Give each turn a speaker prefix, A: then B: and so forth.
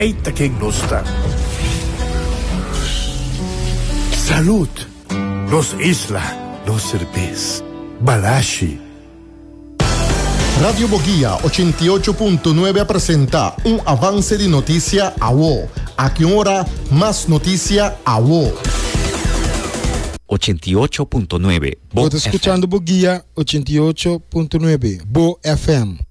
A: Eita quem nos dá. Salud. Nos isla. Nos cerveza. Balashi.
B: Radio Boguía 88.9 presenta un avance de noticia a WO. ¿A qué hora más noticia a WO?
C: 88.9 Bo
D: Escuchando Boguía 88.9 Bo FM.